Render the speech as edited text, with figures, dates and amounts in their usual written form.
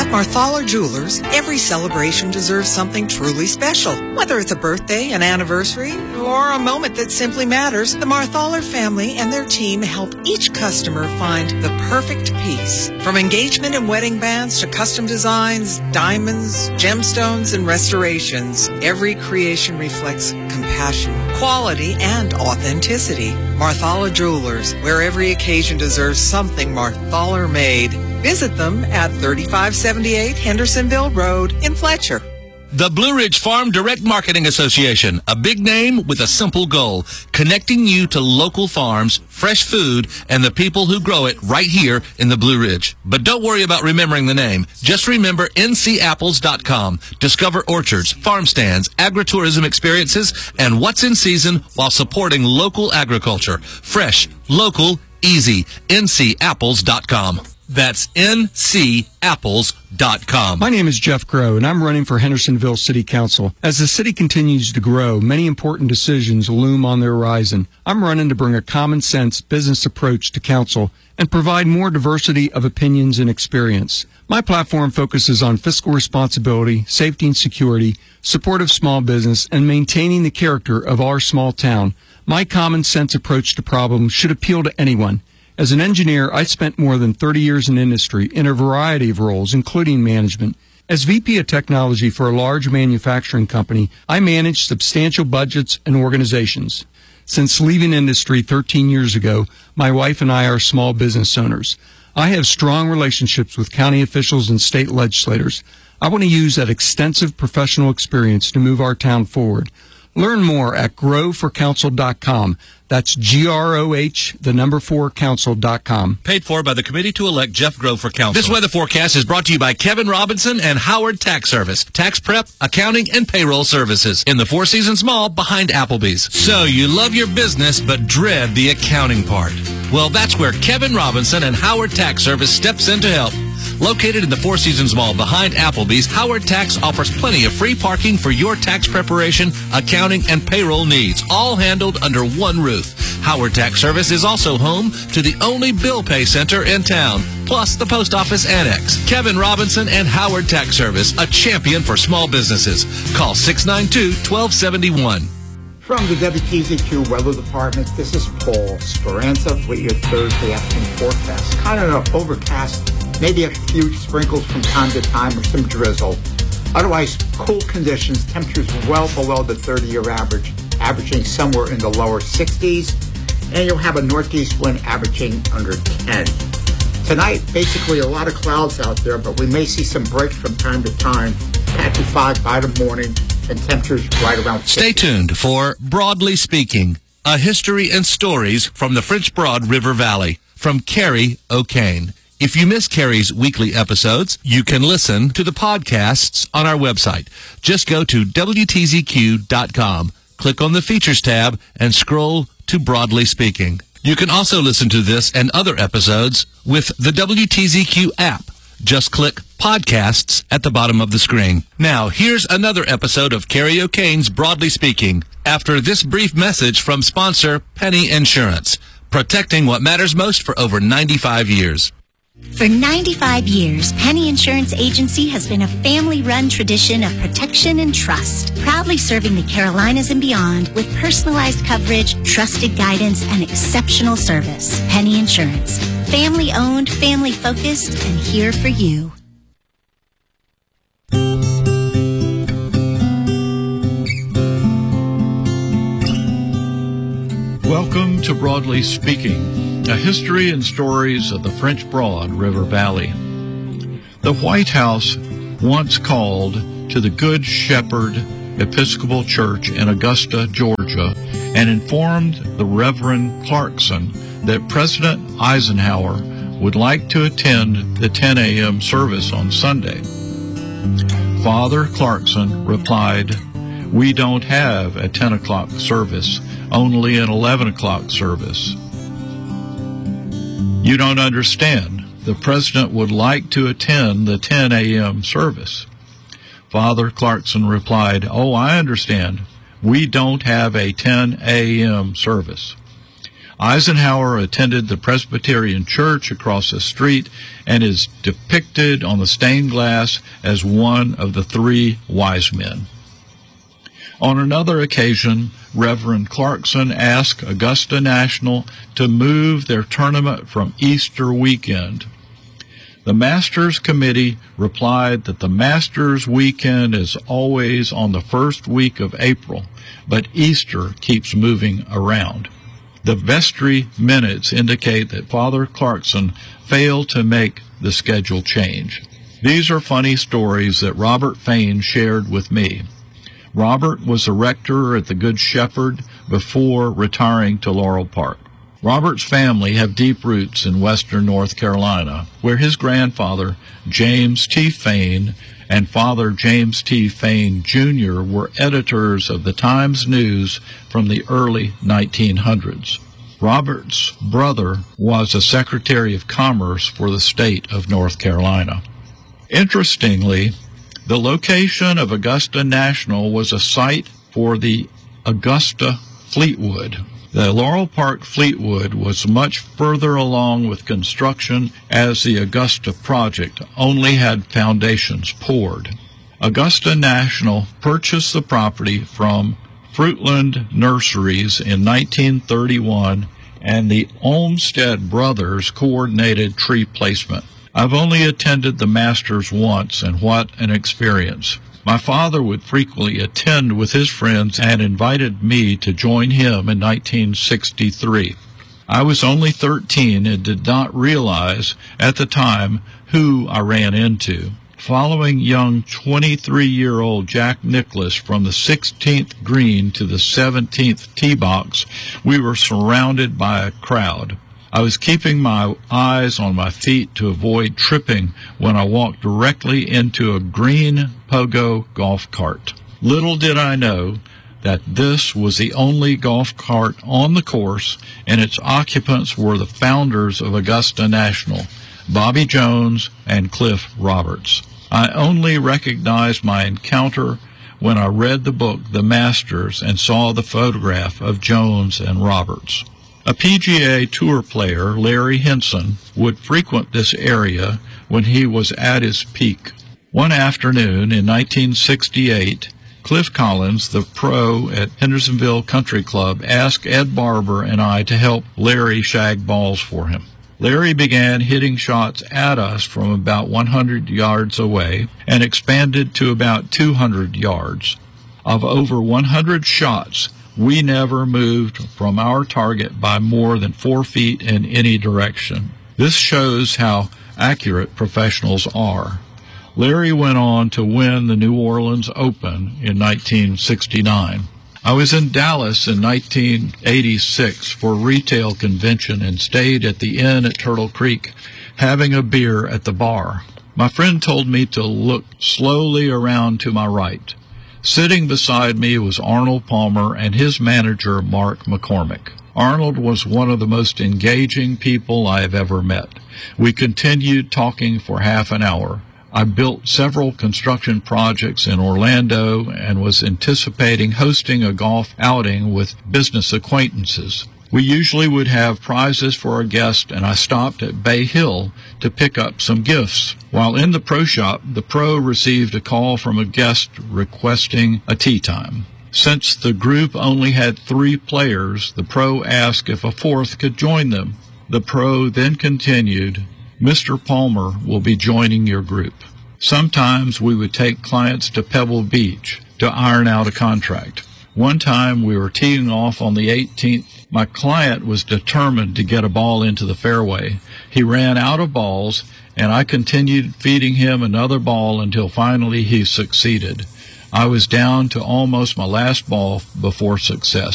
At Marthaler Jewelers, every celebration deserves something truly special. Whether it's a birthday, an anniversary, or a moment that simply matters, the Marthaler family and their team help each customer find the perfect piece. From engagement and wedding bands to custom designs, diamonds, gemstones, and restorations, every creation reflects compassion, quality, and authenticity. Marthaler Jewelers, where every occasion deserves something Marthaler made. Visit them at 3578 Hendersonville Road in Fletcher. The Blue Ridge Farm Direct Marketing Association, a big name with a simple goal, connecting you to local farms, fresh food, and the people who grow it right here in the Blue Ridge. But don't worry about remembering the name. Just remember ncapples.com. Discover orchards, farm stands, agritourism experiences, and what's in season while supporting local agriculture. Fresh, local, easy. ncapples.com. That's ncapples.com. My name is Jeff Groh, and I'm running for Hendersonville City Council. As the city continues to grow, many important decisions loom on the horizon. I'm running to bring a common-sense business approach to council and provide more diversity of opinions and experience. My platform focuses on fiscal responsibility, safety and security, support of small business, and maintaining the character of our small town. My common-sense approach to problems should appeal to anyone. As an engineer, I spent more than 30 years in industry in a variety of roles, including management. As VP of Technology for a large manufacturing company, I manage substantial budgets and organizations. Since leaving industry 13 years ago, my wife and I are small business owners. I have strong relationships with county officials and state legislators. I want to use that extensive professional experience to move our town forward. Learn more at growforcouncil.com. That's GROH4council.com. Paid for by the committee to elect Jeff Groh for council. This weather forecast is brought to you by Kevin Robinson and Howard Tax Service. Tax prep, accounting, and payroll services. In the Four Seasons Mall behind Applebee's. So you love your business but dread the accounting part. Well, that's where Kevin Robinson and Howard Tax Service steps in to help. Located in the Four Seasons Mall behind Applebee's, Howard Tax offers plenty of free parking for your tax preparation, accounting, and payroll needs, all handled under one roof. Howard Tax Service is also home to the only bill pay center in town, plus the post office annex. Kevin Robinson and Howard Tax Service, a champion for small businesses. Call 692-1271. From the WTZQ Weather Department, this is Paul Speranza with your Thursday afternoon forecast. Kind of overcast, maybe a few sprinkles from time to time or some drizzle. Otherwise, cool conditions, temperatures well below the 30-year average, averaging somewhere in the lower 60s, and you'll have a northeast wind averaging under 10. Tonight, basically a lot of clouds out there, but we may see some breaks from time to time, patchy fog by the morning, and temperatures right around 50. Stay tuned for Broadly Speaking, a history and stories from the French Broad River Valley, from Carrie O'Kane. If you miss Carrie's weekly episodes, you can listen to the podcasts on our website. Just go to WTZQ.com, click on the Features tab, and scroll to Broadly Speaking. You can also listen to this and other episodes with the WTZQ app. Just click Podcasts at the bottom of the screen. Now, here's another episode of Carrie O'Kane's Broadly Speaking, after this brief message from sponsor Penny Insurance, protecting what matters most for over 95 years. For 95 years, Penny Insurance Agency has been a family-run tradition of protection and trust, proudly serving the Carolinas and beyond with personalized coverage, trusted guidance, and exceptional service. Penny Insurance. Family-owned, family-focused, and here for you. Welcome to Broadly Speaking, a history and stories of the French Broad River Valley. The White House once called to the Good Shepherd Episcopal Church in Augusta, Georgia, and informed the Reverend Clarkson that President Eisenhower would like to attend the 10 a.m. service on Sunday. Father Clarkson replied, "We don't have a 10 o'clock service, only an 11 o'clock service." "You don't understand. The president would like to attend the 10 a.m. service." Father Clarkson replied, "Oh, I understand. We don't have a 10 a.m. service." Eisenhower attended the Presbyterian Church across the street and is depicted on the stained glass as one of the 3 wise men. On another occasion, Reverend Clarkson asked Augusta National to move their tournament from Easter weekend. The Masters Committee replied that the Masters weekend is always on the first week of April, but Easter keeps moving around. The vestry minutes indicate that Father Clarkson failed to make the schedule change. These are funny stories that Robert Fain shared with me. Robert was a rector at the Good Shepherd before retiring to Laurel Park. Robert's family have deep roots in western North Carolina, where his grandfather, James T. Fain, and Father James T. Fain, Jr. were editors of the Times News from the early 1900s. Robert's brother was a Secretary of Commerce for the state of North Carolina. Interestingly, the location of Augusta National was a site for the Augusta Fleetwood. The Laurel Park Fleetwood was much further along with construction, as the Augusta project only had foundations poured. Augusta National purchased the property from Fruitland Nurseries in 1931, and the Olmsted brothers coordinated tree placement. I've only attended the Masters once, and what an experience. My father would frequently attend with his friends and invited me to join him in 1963. I was only 13 and did not realize at the time who I ran into. Following young 23-year-old Jack Nicklaus from the 16th green to the 17th tee box, we were surrounded by a crowd. I was keeping my eyes on my feet to avoid tripping when I walked directly into a green pogo golf cart. Little did I know that this was the only golf cart on the course, and its occupants were the founders of Augusta National, Bobby Jones and Cliff Roberts. I only recognized my encounter when I read the book The Masters and saw the photograph of Jones and Roberts. A PGA Tour player, Larry Henson, would frequent this area when he was at his peak. One afternoon in 1968, Cliff Collins, the pro at Hendersonville Country Club, asked Ed Barber and I to help Larry shag balls for him. Larry began hitting shots at us from about 100 yards away and expanded to about 200 yards. Of over 100 shots, we never moved from our target by more than 4 feet in any direction. This shows how accurate professionals are. Larry went on to win the New Orleans Open in 1969. I was in Dallas in 1986 for a retail convention and stayed at the inn at Turtle Creek, having a beer at the bar. My friend told me to look slowly around to my right. Sitting beside me was Arnold Palmer and his manager, Mark McCormick. Arnold was one of the most engaging people I have ever met. We continued talking for half an hour. I built several construction projects in Orlando and was anticipating hosting a golf outing with business acquaintances. We usually would have prizes for our guests, and I stopped at Bay Hill to pick up some gifts. While in the pro shop, the pro received a call from a guest requesting a tee time. Since the group only had 3 players, the pro asked if a 4th could join them. The pro then continued, "Mr. Palmer will be joining your group." Sometimes we would take clients to Pebble Beach to iron out a contract. One time we were teeing off on the 18th. My client was determined to get a ball into the fairway. He ran out of balls, and I continued feeding him another ball until finally he succeeded. I was down to almost my last ball before success.